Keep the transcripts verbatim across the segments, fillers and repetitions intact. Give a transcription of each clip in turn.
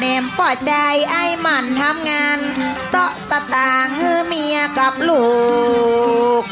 เนมปอดใจไอ้มันทำงานเสาะสตางค์ฮือเมียกับลูก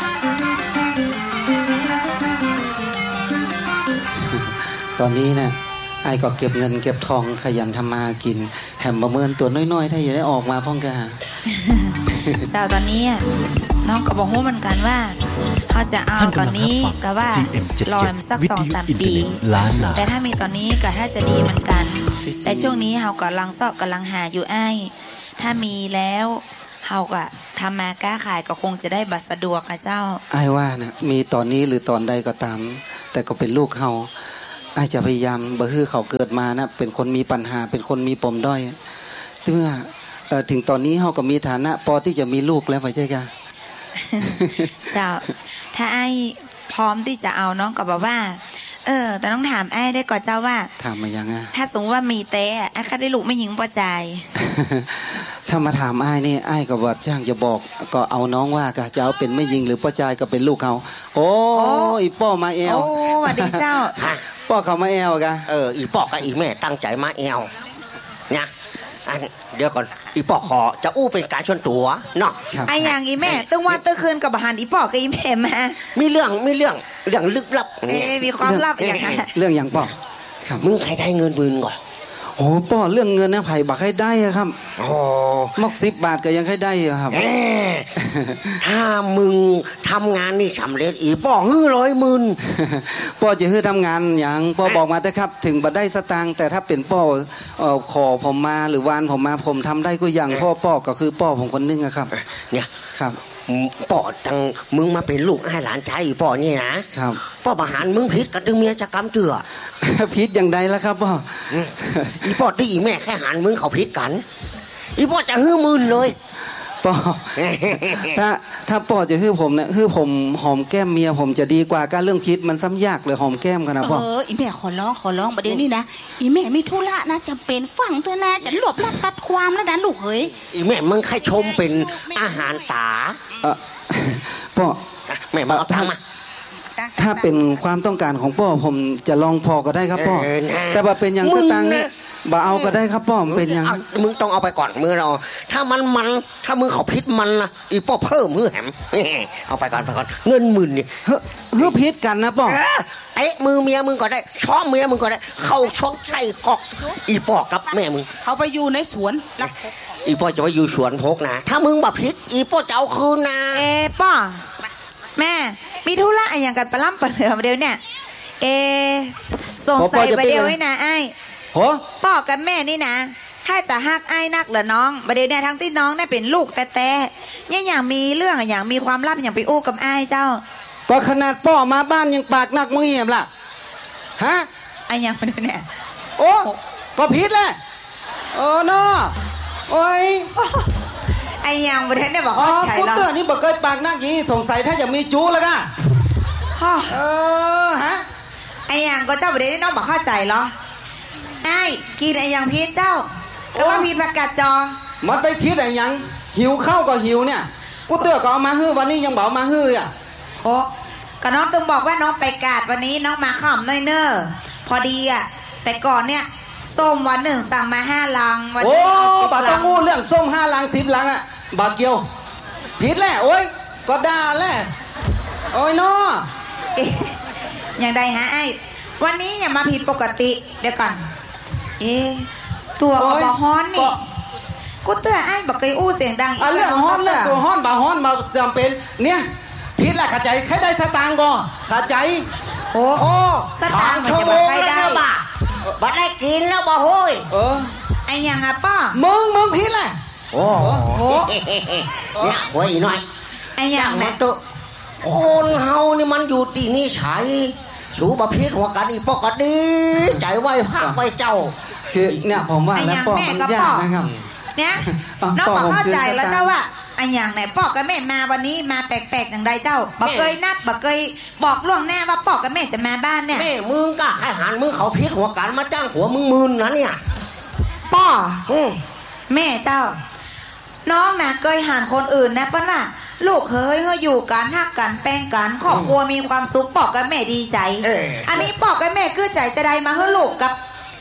ตอนนี้นะไอ้ก็เก็บเงินเก็บทองขยันทำมากินแหมประเมินตัวน้อยๆถ้าอย่าได้ออกมาพ้องกาเจ้าตอนนี้น้องก็บอกว่าเหมือนกันว่าเขาจะเอาตอนนี้ก็ว่ารอสักสองสามปีแต่ถ้ามีตอนนี้ก็ถ้าจะดีเหมือนกันแต่ช่วงนี้เขากำลังซอกกำลังหาอยู่ไอ้ถ้ามีแล้วเขาก็ทำมาค้าขายก็คงจะได้บัตรสะดวกค่ะเจ้าไอ้ว่านะมีตอนนี้หรือตอนใดก็ตามแต่ก็เป็นลูกเขาไอ้จะพยายามบ่ฮือเขาเกิดมานะเป็นคนมีปัญหาเป็นคนมีปมด้อยเมื่อถึงตอนนี้เขาก็มีฐานะพอที่จะมีลูกแล้วไม่ใช่กะเจ้าถ้าไอ้พร้อมที่จะเอาน้องก็บอกว่าเออแต่ต้องถามไอ้ได้ก่อนเจ้าว่าถามมายังไงถ้าสมมติว่ามีเต้ไอ้ข้าได้ลูกไม่หญิงพอใจถ้ามาถามไอ้นี่ไอ้ก็บอกจ้างจะบอกก็เอาน้องว่ากะจะเอาเป็นไม่ยิงหรือพ่อใจก็เป็นลูกเขาโอ้อีป้อมาเอวโอ้สวัสดีเจ้าป้อเขามาเอวกะเอออีป้อกับอีแม่ตั้งใจมาเอวเนี่ยเดี๋ยวก่อนอีปอกขอจะอู้เป็นการชนตัวเนาะไอ้อย่างอีแม่ตึ้งว่าตึ้งคืนกับอาหารอีปอกกับอีแม่มามีเรื่องมีเรื่องเรื่องลึกลับเอ๊มีความลับอย่างนั้นเรื่องอย่างปอกมึงใครได้เงินหมื่นก่อนโอ้ป้อเรื่องเงินนะไผ่บักให้ได้ครับโอ้มอกสิบบาทก็ยังให้ได้ครับถ้ามึงทำงานนี่สำเร็จอีป้อฮื้อร้อยหมื่นป้อจะฮื้อทำงานอย่างป้อบอกมาแต่ครับถึงบัดได้สตางค์แต่ถ้าเป็นป้อขอผมมาหรือวานผมมาผมทำได้ก็อย่างพ่อป้อก็คือป้อผมคนนึงครับเนี่ยครับป้อจังมึงมาเป็นลูกให้หลานชายอีป้อนี่นะครับป้อประหารมึงผิดกับตึงเมียจะกำเจือผิดอย่างใดแล้วครับป้ออีป้อที่อีแม่แค่หันมึงเขาผิดกันอีป้อจะฮื้อมื่นเลยป้อถ้าถ้าป้อจะฮื้อผมเนี่ยฮื้อผมหอมแก้มเมียผมจะดีกว่าการเรื่องคิดมันซ้ำยากเลยหอมแก้มกันนะป้อเอออีแม่ขอร้องขอร้องประเดี๋ยวนี้นะอีแม่มีธุระนะจำเป็นฟังเถอะนะจะหลบลัดตัดความแล้วนะลูกเฮ้ยอีแม่มึงใครชมเป็นอาหารตาเออป้อแม่มาเอาตังค์มาถ้าเป็นความต้องการของป้อผมจะลองพอก็ได้ครับป้อแต่ว่าเป็นอย่างสตางค์เนี่ยบ่เอาก็ได้ครับป้อมเป็นอย่างมึงต้องเอาไปก่อนมือเราถ้ามันมันถ้ามือเขาพิษมันนะอีป้อเพิ่มมือแหมเอาไปก่อนไปก่อนเงินหมื่นนี่เฮ้อเฮ้อพิษกันนะป้อไอ้มือเมียมึงก็ได้ช้อมเมียมึงก็ได้เข้าชกใส่กอกอีป้อกับแม่มึงเขาไปอยู่ในสวนอีป้อจะไปอยู่สวนพกนะถ้ามึงแบบพิษอีป้อจะเอาคืนนะเอ๊ป้อแม่มีธุระอะไรอย่างกันปล้ำปะเหลือมาเดียวเนี่ยเอ๊สงสัยไปเดียวให้นะไอ้โหป้อกับแม่นี่นะถ้าจะฮักไอ้นักเหรอน้องประเดี๋ยวเนี่ยทั้งที่น้องได้เป็นลูกแต่แต่เนี่ยอย่างมีเรื่องอย่างมีความลับอย่างไปอู้กับไอ้เจ้าก็ขนาดป้อมาบ้านยังปากนักมึงเหี้ยมล่ะฮะไอ้ยังประเดี๋ยวเนี่ยโอ้ก็ผิดเลยโอ้เนาะโอ้ยไอ้ยังประเดี๋ยวเนี่ยบอกว่าใช่แล้วกูเตือนนี่บอกเคยปากนักยี่สงสัยถ้าจะมีจู้แล้วกันเออฮะไอ้ยังก็เจ้าประเดี๋ยวนี้น้องบอกเข้าใจเหรอไอ้กินไอ้ยังพีชเจ้าก็ว่าพีชประกาศจอมันไปคิดไอ้ยังหิวข้าวก็หิวเนี่ยกูเตือนก็เอามาฮื้อวันนี้ยังบอกมาฮื้ออ่ะโอ้ก็น้องต้องบอกว่าน้องไปกาดวันนี้น้องมาข้ามน้อยเนอพอดีอ่ะแต่ก่อนเนี่ยส้มวันหนึ่งสั่งมาห้าลังวันนี้เอาสิบลังโอ้บาต้องงูเรื่องส้มห้าลังสิบลังอ่ะบาเกียวผิดแหละโอ้ยก็ด่าแหละโอ้ยเนาะอย่างใดฮะไอ้วันนี้อย่ามาผิดปกติเดี๋ยวก่อนเอ๊ตัวบะฮ้อนนี่กูเตือนไอ้บอกเคยอู้เสียงดังอีกเรื่องฮ้อนเรื่องตัวฮ้อนบะฮ้อนมาจำเป็นเนี่ยผิดแหละเข้าใจใครได้สตางค์ก็เข้าใจโอ้โหสตางค์มันจะมาใครได้บัดได้กินแล้วบ่โห้ยเออไอ้ยังอ่ะป้ามึงมึงผิดแหละโอ้โหเนี่ยหัวอีน้อยไอ้ยังเนี่ยตัวคนเฮานี่มันอยู่ที่นี่ใช่สูบพิษหัวกันอีปกติใจไหวภาคไหวเจ้าคือเนี่ยผมว่าแล้วป้อมันยากนะครับเนี่ยน้องบอกเข้าใจแล้วเจ้าว่าอันอย่างไหนปอกกับแม่มาวันนี้มาแปลกๆอย่างใดเจ้าบอกเคยนัดบอกเคยบอกล่วงหน้าว่าปอกกับแม่จะมาบ้านเนี่ยแม่มึงก็ใครหันมึงเขาพิษหัวกันมาจ้างหัวมึงมึนนะเนี่ยป้อแม่เจ้าน้องนะเคยหันคนอื่นนะเปิ้ลว่าลูกเฮ้ยเขาอยู่กันฮักกันแป้งกันครอบครัวมีความสุขปอกกับแม่ดีใจอันนี้ปอกกับแม่คือใจจะได้มาให้ลูกกับ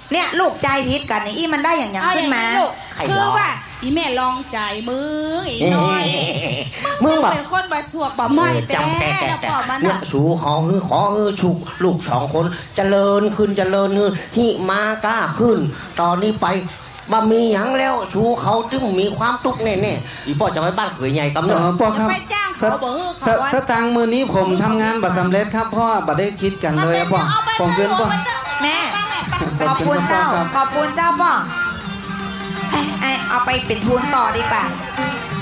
เนี่ยลูกใจพิษกันนี่อีมันได้อย่างอย่างขึ้นมาคือว่าอีแม่ลองใจมึงอีน้อยมึงเป็นคนบาสวกบ่ไม่แต่แต่เนี่ยสูเขาคือขอคือชุกลูกสองคนเจริญขึ้นเจริญขึ้นหิมาก้าขึ้นตอนนี้ไปบ่มีหยังแล้วชูเขาจึงมีความทุกข์แน่ๆอีพ่อจะไปบ้านเขยใหญ่กำเนิดพ่อครับสตางค์มือนี้ผมทำงานบัตรสำเร็จครับพ่อบัตรได้คิดกันเลยพ่อผมเกินพ่อแม่ขอบคุณเจ้าขอบคุณเจ้าพ่อไอ้เอาไปเป็นทุนต่อดีป่ะ